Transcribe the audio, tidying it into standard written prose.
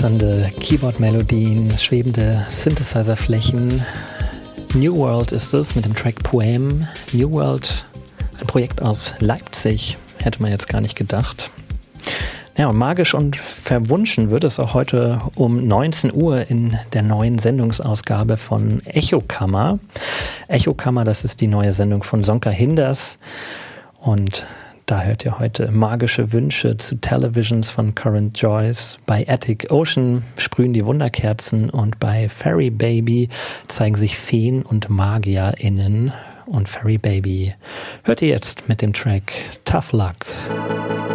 glitzernde Keyboard-Melodien, schwebende Synthesizer-Flächen. New World ist es mit dem Track Poem. New World, ein Projekt aus Leipzig, hätte man jetzt gar nicht gedacht. Ja, und magisch und verwunschen wird es auch heute um 19 Uhr in der neuen Sendungsausgabe von Echokammer. Echokammer, das ist die neue Sendung von Sonka Hinders. Und da hört ihr heute magische Wünsche zu Televisions von Current Joyce. Bei Attic Ocean sprühen die Wunderkerzen und bei Fairy Baby zeigen sich Feen und MagierInnen. Und Fairy Baby hört ihr jetzt mit dem Track Tough Luck.